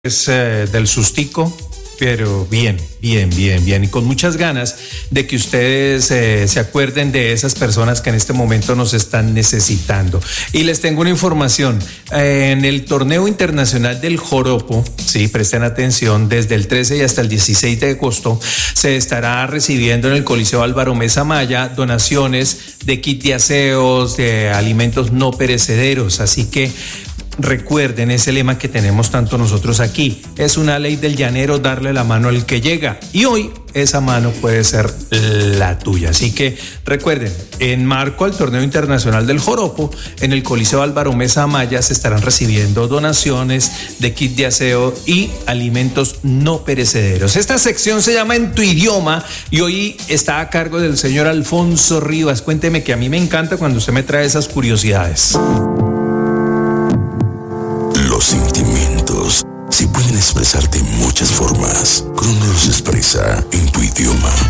Del sustico, pero bien. Y con muchas ganas de que ustedes se acuerden de esas personas que en este momento nos están necesitando. Y les tengo una información. En el torneo internacional del Joropo, sí, presten atención, desde el 13 y hasta el 16 de agosto se estará recibiendo en el Coliseo Álvaro Mesa Maya donaciones de kit de aseos, de alimentos no perecederos. Así que recuerden ese lema que tenemos tanto nosotros aquí. Es una ley del llanero darle la mano al que llega. Y hoy esa mano puede ser la tuya. Así que recuerden, en marco al torneo internacional del Joropo, en el Coliseo Álvaro Mesa Maya se estarán recibiendo donaciones de kit de aseo y alimentos no perecederos. Esta sección se llama En tu idioma y hoy está a cargo del señor Alfonso Rivas. Cuénteme, que a mí me encanta cuando usted me trae esas curiosidades. Los sentimientos se pueden expresar de muchas formas. Crono los expresa en tu idioma.